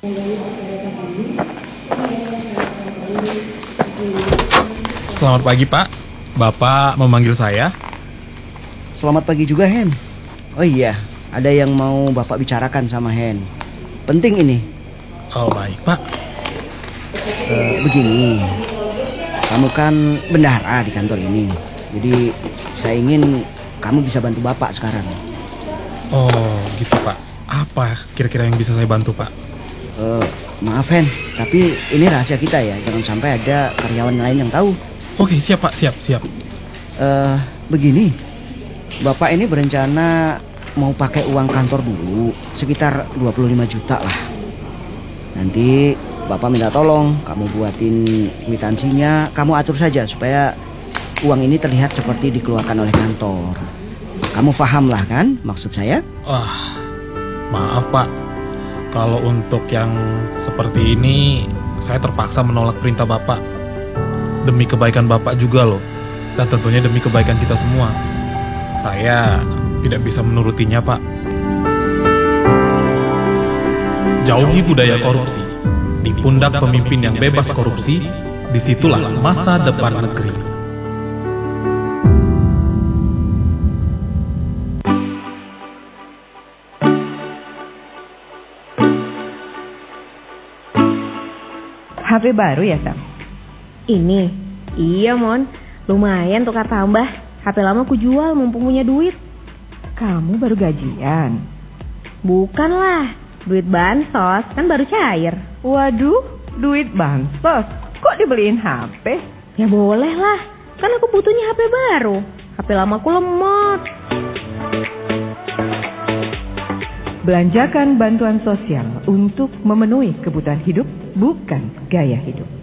Selamat pagi, Pak. Bapak memanggil saya? Selamat pagi juga, Hen. Oh iya, ada yang mau Bapak bicarakan sama Hen. Penting ini. Oh, baik, Pak. Begini, kamu kan bendahara di kantor ini. Jadi saya ingin kamu bisa bantu Bapak sekarang. Oh, gitu, Pak. Apa kira-kira yang bisa saya bantu, Pak? Maaf, Hen, tapi ini rahasia kita ya. Jangan sampai ada karyawan lain yang tahu. Oke, siap, Pak. Siap. Begini, Bapak ini berencana mau pakai uang kantor dulu, sekitar 25 juta lah. Nanti Bapak minta tolong, kamu buatin kwitansinya, kamu atur saja supaya uang ini terlihat seperti dikeluarkan oleh kantor. Kamu paham lah kan maksud saya? Wah, maaf, Pak. Kalau untuk yang seperti ini, saya terpaksa menolak perintah Bapak. Demi kebaikan Bapak juga loh. Dan tentunya demi kebaikan kita semua. Saya tidak bisa menurutinya, Pak. Jauhi budaya korupsi. Di pundak pemimpin yang bebas korupsi, disitulah masa depan negeri. HP baru ya, Sam? Ini? Iya, Mon. Lumayan tukar tambah. HP lama ku jual mumpung punya duit. Kamu baru gajian? Bukan lah, duit bansos, kan baru cair. Waduh, duit bansos. Kok dibeliin HP? Ya boleh lah, kan aku butuhnya HP baru. HP lama ku lemot. Belanjakan bantuan sosial untuk memenuhi kebutuhan hidup, bukan gaya hidup.